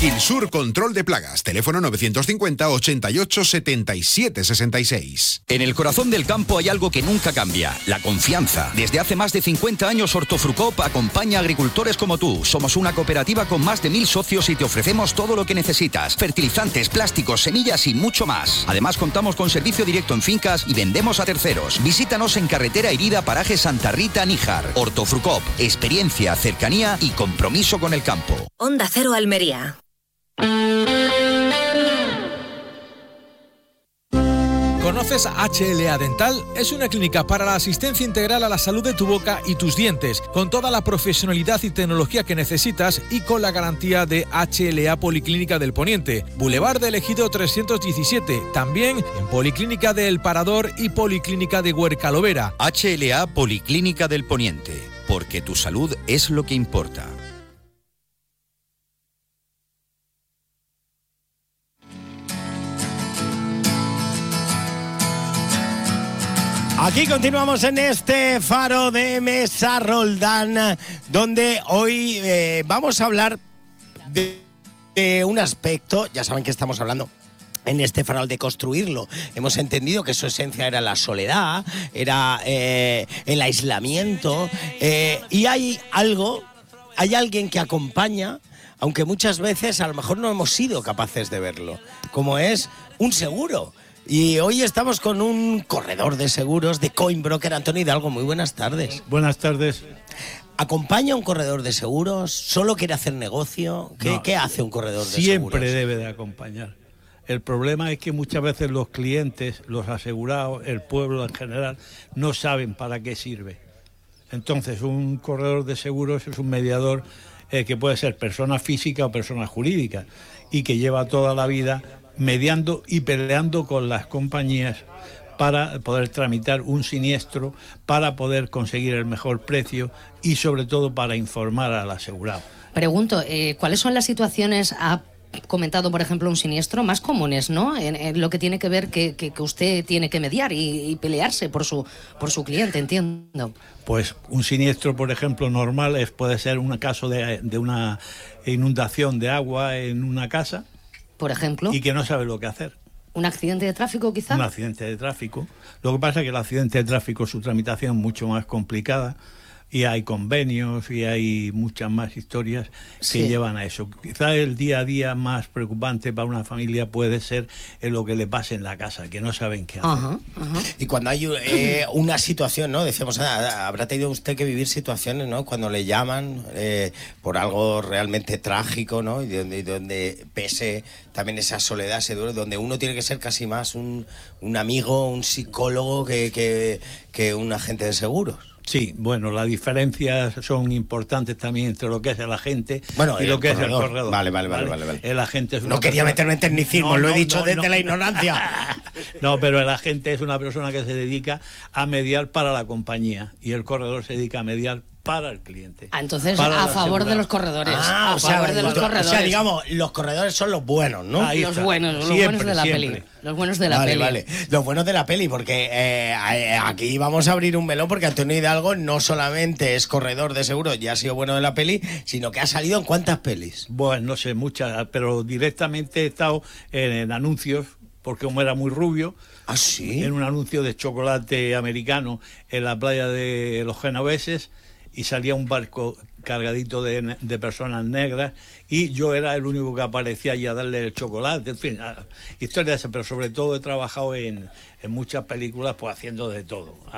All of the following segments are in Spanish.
Gilsur Control de Plagas, teléfono 950 88 77 66. En el corazón del campo hay algo que nunca cambia, la confianza. Desde hace más de 50 años Hortofrucop acompaña a agricultores como tú. Somos una cooperativa con más de 1000 socios y te ofrecemos todo lo que necesitas. Fertilizantes, plásticos, semillas y mucho más. Además contamos con servicio directo en fincas y vendemos a terceros. Visítanos en Carretera Herida, paraje Santa Rita, Níjar. Hortofrucop, experiencia, cercanía y compromiso con el campo. Onda Cero Almería. ¿Conoces HLA Dental? Es una clínica para la asistencia integral a la salud de tu boca y tus dientes, con toda la profesionalidad y tecnología que necesitas y con la garantía de HLA Policlínica del Poniente, Boulevard del Ejido 317, también en Policlínica de El Parador y Policlínica de Huercalovera. HLA Policlínica del Poniente, porque tu salud es lo que importa. Aquí continuamos en este Faro de Mesa Roldán, donde hoy vamos a hablar de un aspecto. Ya saben que estamos hablando en este farol de construirlo. Hemos entendido que su esencia era la soledad, era el aislamiento, y hay alguien que acompaña, aunque muchas veces a lo mejor no hemos sido capaces de verlo, como es un seguro. Y hoy estamos con un corredor de seguros de Coinbroker, Antonio Hidalgo. Muy buenas tardes. Buenas tardes. ¿Acompaña a un corredor de seguros? ¿Solo quiere hacer negocio? ¿Qué hace un corredor de seguros? Siempre debe de acompañar. El problema es que muchas veces los clientes, los asegurados, el pueblo en general, no saben para qué sirve. Entonces, un corredor de seguros es un mediador que puede ser persona física o persona jurídica y que lleva toda la vida mediando y peleando con las compañías para poder tramitar un siniestro, para poder conseguir el mejor precio y sobre todo para informar al asegurado. Pregunto, ¿cuáles son las situaciones, ha comentado por ejemplo un siniestro, más comunes, ¿no? En lo que tiene que ver que usted tiene que mediar y pelearse por su cliente, entiendo. Pues un siniestro, por ejemplo, normal puede ser un caso de una inundación de agua en una casa, por ejemplo, y que no sabe lo que hacer. ¿Un accidente de tráfico, quizá? Un accidente de tráfico. Lo que pasa es que el accidente de tráfico, su tramitación es mucho más complicada y hay convenios y hay muchas más historias que llevan a eso. Quizás el día a día más preocupante para una familia puede ser lo que le pase en la casa, que no saben qué hacer. Ajá. Y cuando hay una situación, ¿no? Decíamos, habrá tenido usted que vivir situaciones, ¿no? Cuando le llaman por algo realmente trágico, ¿no? Y donde pese también esa soledad, ese duelo, donde uno tiene que ser casi más un amigo, un psicólogo que un agente de seguros. Sí, bueno, las diferencias son importantes también entre lo que es el agente y lo que es el corredor. Vale. El agente es una no quería meterme en tecnicismo, lo he dicho desde la ignorancia. No, pero el agente es una persona que se dedica a mediar para la compañía y el corredor se dedica a mediar para el cliente. Entonces, a favor de los corredores. A favor de los corredores. O sea, digamos, los corredores son los buenos, ¿no? Los buenos de la peli. Los buenos de la peli. Vale. Los buenos de la peli, porque aquí vamos a abrir un melón, porque Antonio Hidalgo no solamente es corredor de seguros, ya ha sido bueno de la peli, sino que ha salido en ¿cuántas pelis? Bueno, no sé, muchas, pero directamente he estado en anuncios, porque como era muy rubio. ¿Ah, sí? En un anuncio de chocolate americano en la playa de los genoveses, y salía un barco cargadito de personas negras y yo era el único que aparecía allí a darle el chocolate, en fin, historias esas, pero sobre todo he trabajado en muchas películas pues haciendo de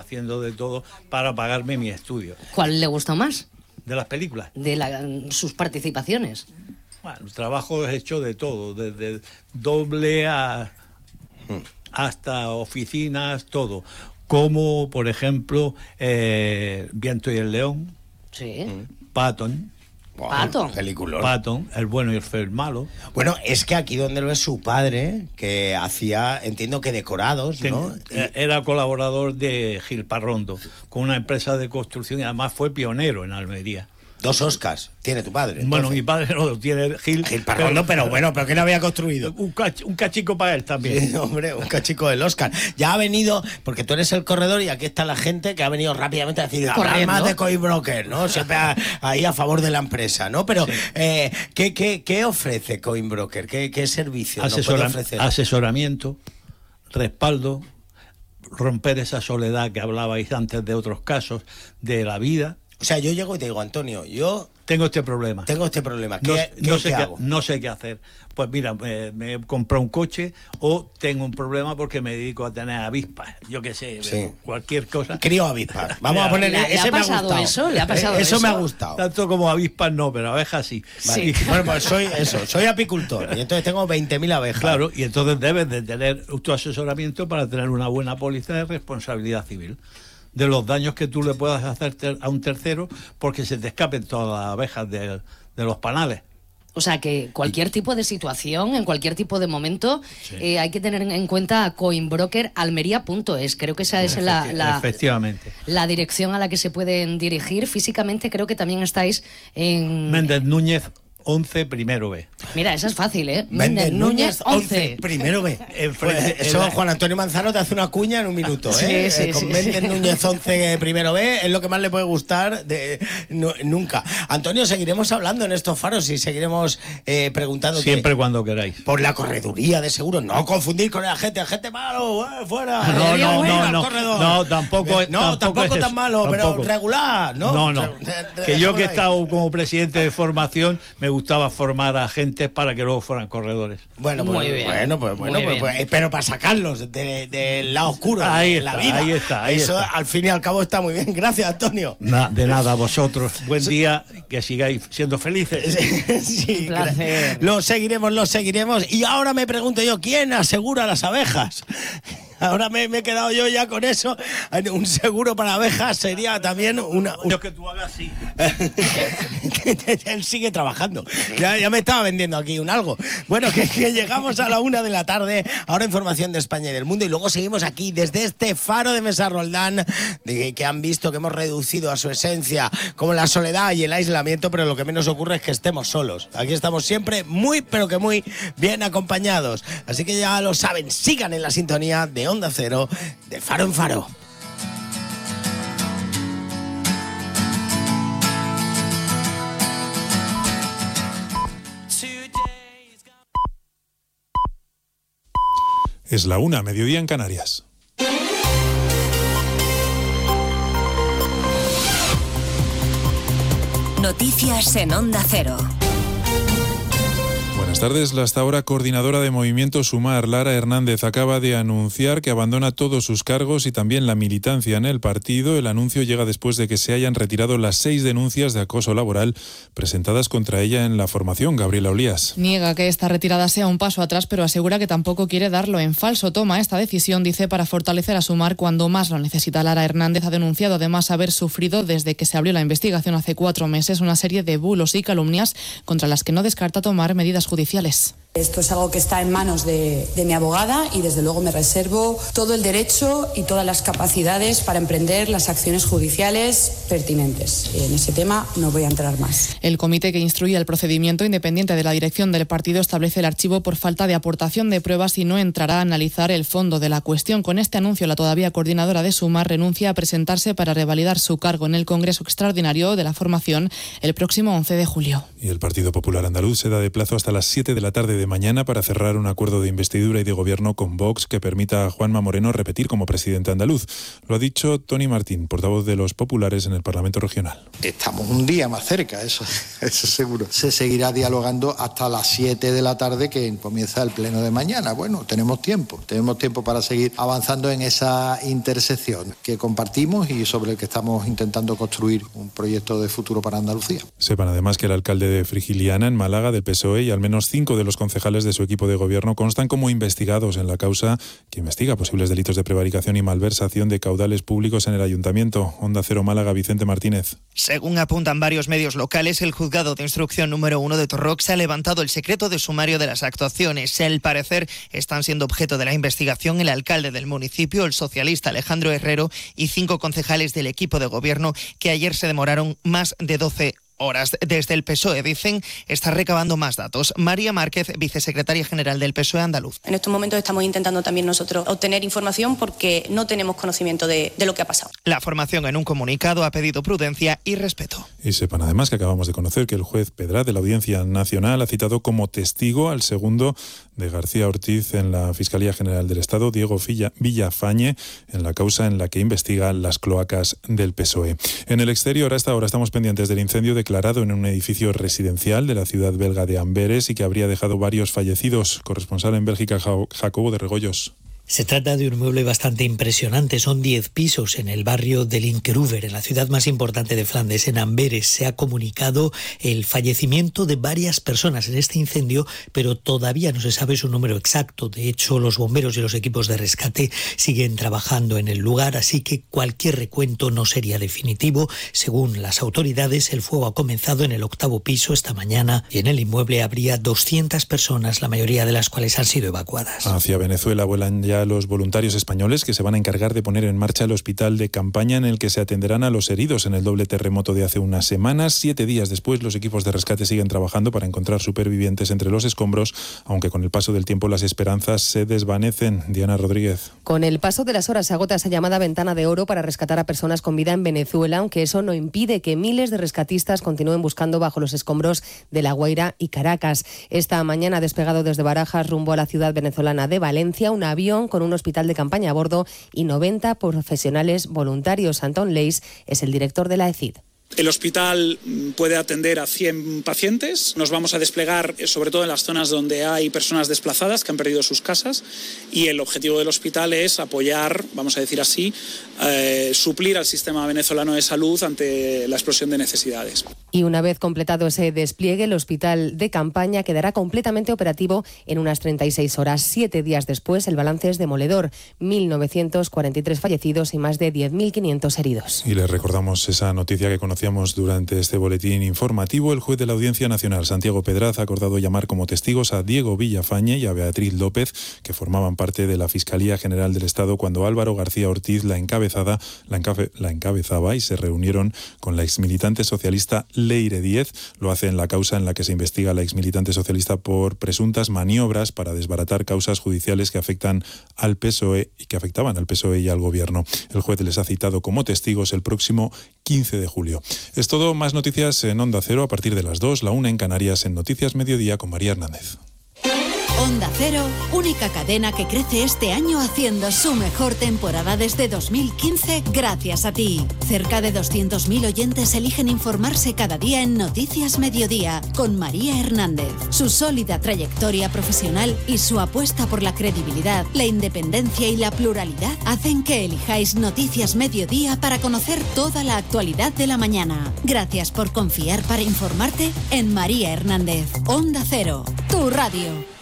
todo para pagarme mi estudio. ¿Cuál le gustó más? ¿De las películas? De sus participaciones. Bueno, el trabajo es hecho de todo, desde doble hasta oficinas, todo. Como, por ejemplo, Viento y el León. Sí. Patton. Wow, Patton. Peliculón. Patton, el bueno y el feo y el malo. Bueno, es que aquí donde lo es su padre, que hacía, entiendo que decorados, ¿no? Era colaborador de Gil Parrondo, con una empresa de construcción, y además fue pionero en Almería. 2 Oscars tiene tu padre. Entonces. Bueno, mi padre no lo tiene, Gil Parrondo, pero ¿qué no había construido? Un cachico para él también. Sí, hombre, un cachico del Oscar. Ya ha venido, porque tú eres el corredor y aquí está la gente que ha venido rápidamente a decir, hablar más de Coinbroker, ¿no? Siempre ahí a favor de la empresa, ¿no? Pero, sí. ¿qué ofrece Coinbroker? ¿Qué servicio nos puede ofrecer? Asesoramiento, respaldo, romper esa soledad que hablabais antes de otros casos, de la vida. O sea, yo llego y te digo, Antonio, yo... Tengo este problema. ¿Qué hago? No sé qué hacer. Pues mira, me he comprado un coche o tengo un problema porque me dedico a tener avispas. Yo qué sé, sí. Cualquier cosa. Crío avispas. Vamos a poner... Ese me ha gustado. Eso me ha gustado. Tanto como avispas no, pero abejas sí. Vale. Sí. Bueno, pues soy apicultor y entonces tengo 20.000 abejas. Claro, y entonces debes de tener tu asesoramiento para tener una buena póliza de responsabilidad civil de los daños que tú le puedas hacer a un tercero porque se te escapen todas las abejas de los panales. O sea que cualquier tipo de situación, en cualquier tipo de momento, sí. Hay que tener en cuenta coinbrokeralmería.es. Creo que esa es efectivamente. La dirección a la que se pueden dirigir. Físicamente creo que también estáis en... Méndez Núñez 11, primero B. Mira, esa es fácil, ¿eh? Méndez Núñez 11, primero B. Eso Juan Antonio Manzano te hace una cuña en un minuto, ¿eh? Sí, con Méndez Núñez 11, primero B, es lo que más le puede gustar nunca. Antonio, seguiremos hablando en estos faros y seguiremos preguntando. Siempre cuando queráis. Por la correduría de seguro, no confundir con el agente malo, fuera. No, tampoco tan malo, pero regular, ¿no? No. Que yo que he estado como presidente de formación, me gustaba formar a agentes para que luego fueran corredores. Bueno, pero para sacarlos del lado oscuro de la vida. Ahí está. Eso al fin y al cabo está muy bien. Gracias, Antonio. De nada, a vosotros. Buen día, que sigáis siendo felices. Sí, lo seguiremos. Y ahora me pregunto yo, ¿quién asegura las abejas? Ahora me he quedado yo ya con eso. Un seguro para abejas sería también Lo que tú hagas, sí. Él sigue trabajando. Ya me estaba vendiendo aquí algo. Bueno, que llegamos a la 1 de la tarde. Ahora información de España y del mundo. Y luego seguimos aquí desde este faro de Mesa Roldán, que han visto que hemos reducido a su esencia como la soledad y el aislamiento, pero lo que menos ocurre es que estemos solos. Aquí estamos siempre muy, pero que muy bien acompañados. Así que ya lo saben, sigan en la sintonía de Onda Cero, de faro en faro. Es la 1, mediodía en Canarias. Noticias en Onda Cero. Buenas tardes. La hasta ahora coordinadora de Movimiento Sumar, Lara Hernández, acaba de anunciar que abandona todos sus cargos y también la militancia en el partido. El anuncio llega después de que se hayan retirado las 6 denuncias de acoso laboral presentadas contra ella en la formación. Gabriela Olías. Niega que esta retirada sea un paso atrás, pero asegura que tampoco quiere darlo en falso. Toma esta decisión, dice, para fortalecer a Sumar cuando más lo necesita. Lara Hernández ha denunciado además haber sufrido desde que se abrió la investigación hace 4 meses una serie de bulos y calumnias contra las que no descarta tomar medidas judiciales. Esto es algo que está en manos de mi abogada y desde luego me reservo todo el derecho y todas las capacidades para emprender las acciones judiciales pertinentes. En ese tema no voy a entrar más. El comité que instruye el procedimiento independiente de la dirección del partido establece el archivo por falta de aportación de pruebas y no entrará a analizar el fondo de la cuestión. Con este anuncio, la todavía coordinadora de Sumar renuncia a presentarse para revalidar su cargo en el Congreso Extraordinario de la formación el próximo 11 de julio. Y el Partido Popular Andaluz se da de plazo hasta las 7 de la tarde de mañana para cerrar un acuerdo de investidura y de gobierno con Vox que permita a Juanma Moreno repetir como presidente andaluz. Lo ha dicho Tony Martín, portavoz de los populares en el Parlamento Regional. Estamos un día más cerca, eso seguro. Se seguirá dialogando hasta las 7 de la tarde que comienza el pleno de mañana. Bueno, tenemos tiempo para seguir avanzando en esa intersección que compartimos y sobre el que estamos intentando construir un proyecto de futuro para Andalucía. Sepan además que el alcalde de Frigiliana, en Málaga, del PSOE, y al menos 5 de los concejales de su equipo de gobierno constan como investigados en la causa que investiga posibles delitos de prevaricación y malversación de caudales públicos en el ayuntamiento. Onda Cero Málaga, Vicente Martínez. Según apuntan varios medios locales, el juzgado de instrucción número 1 de Torrox ha levantado el secreto de sumario de las actuaciones. Al parecer están siendo objeto de la investigación el alcalde del municipio, el socialista Alejandro Herrero, y 5 concejales del equipo de gobierno que ayer se demoraron más de 12 horas. Desde el PSOE dicen estar recabando más datos. María Márquez, vicesecretaria general del PSOE andaluz. En estos momentos estamos intentando también nosotros obtener información porque no tenemos conocimiento de lo que ha pasado. La formación en un comunicado ha pedido prudencia y respeto. Y sepan además que acabamos de conocer que el juez Pedraz de la Audiencia Nacional ha citado como testigo al segundo de García Ortiz en la Fiscalía General del Estado, Diego Villafañe, en la causa en la que investiga las cloacas del PSOE. En el exterior, hasta ahora estamos pendientes del incendio declarado en un edificio residencial de la ciudad belga de Amberes y que habría dejado varios fallecidos. Corresponsal en Bélgica, Jacobo de Regoyos. Se trata de un inmueble bastante impresionante, son 10 pisos en el barrio de Linkeroever, en la ciudad más importante de Flandes, en Amberes. Se ha comunicado el fallecimiento de varias personas en este incendio, pero todavía no se sabe su número exacto. De hecho, los bomberos y los equipos de rescate siguen trabajando en el lugar, así que cualquier recuento no sería definitivo. Según las autoridades, el fuego ha comenzado en el 8º piso esta mañana y en el inmueble habría 200 personas, la mayoría de las cuales han sido evacuadas. Hacia Venezuela vuelan ya los voluntarios españoles que se van a encargar de poner en marcha el hospital de campaña en el que se atenderán a los heridos en el doble terremoto de hace unas semanas. 7 días después, los equipos de rescate siguen trabajando para encontrar supervivientes entre los escombros, aunque con el paso del tiempo las esperanzas se desvanecen. Diana Rodríguez. Con el paso de las horas se agota esa llamada ventana de oro para rescatar a personas con vida en Venezuela, aunque eso no impide que miles de rescatistas continúen buscando bajo los escombros de La Guaira y Caracas. Esta mañana ha despegado desde Barajas rumbo a la ciudad venezolana de Valencia un avión con un hospital de campaña a bordo y 90 profesionales voluntarios. Antón Leis es el director de la ECID. El hospital puede atender a 100 pacientes. Nos vamos a desplegar sobre todo en las zonas donde hay personas desplazadas que han perdido sus casas y el objetivo del hospital es apoyar, vamos a decir así, suplir al sistema venezolano de salud ante la explosión de necesidades. Y una vez completado ese despliegue, el hospital de campaña quedará completamente operativo en unas 36 horas. 7 días después, el balance es demoledor. 1.943 fallecidos y más de 10.500 heridos. Y les recordamos esa noticia que conocíamos durante este boletín informativo. El juez de la Audiencia Nacional, Santiago Pedraz, ha acordado llamar como testigos a Diego Villafañe y a Beatriz López, que formaban parte de la Fiscalía General del Estado cuando Álvaro García Ortiz la encabezaba y se reunieron con la exmilitante socialista Leire Díez. Lo hace en la causa en la que se investiga a la exmilitante socialista por presuntas maniobras para desbaratar causas judiciales que afectaban al PSOE y al Gobierno. El juez les ha citado como testigos el próximo 15 de julio. Es todo, más noticias en Onda Cero a partir de las 2, la 1 en Canarias, en Noticias Mediodía con María Hernández. Onda Cero, única cadena que crece este año haciendo su mejor temporada desde 2015 gracias a ti. Cerca de 200.000 oyentes eligen informarse cada día en Noticias Mediodía con María Hernández. Su sólida trayectoria profesional y su apuesta por la credibilidad, la independencia y la pluralidad hacen que elijáis Noticias Mediodía para conocer toda la actualidad de la mañana. Gracias por confiar para informarte en María Hernández. Onda Cero, tu radio.